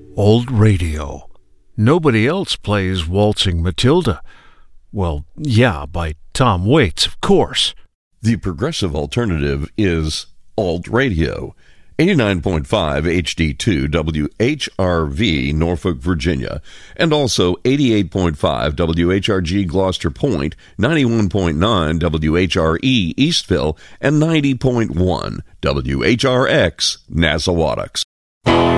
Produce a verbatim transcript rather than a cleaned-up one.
Old radio. Nobody else plays Waltzing Matilda. Well, yeah, by Tom Waits, of course. The progressive alternative is Alt Radio. eighty-nine point five H D two W H R V, Norfolk, Virginia, and also eighty-eight point five W H R G Gloucester Point, ninety-one point nine W H R E Eastville, and ninety point one W H R X Nassawadox.